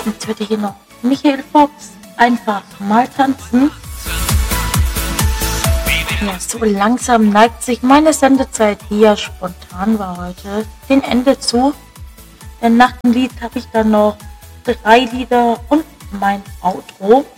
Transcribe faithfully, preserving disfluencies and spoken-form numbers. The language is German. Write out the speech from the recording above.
Jetzt wird hier noch Michael Fox einfach mal tanzen. Ja, so langsam neigt sich meine Sendezeit hier, spontan war heute, dem Ende zu. Denn nach dem Lied habe ich dann noch drei Lieder und mein Outro.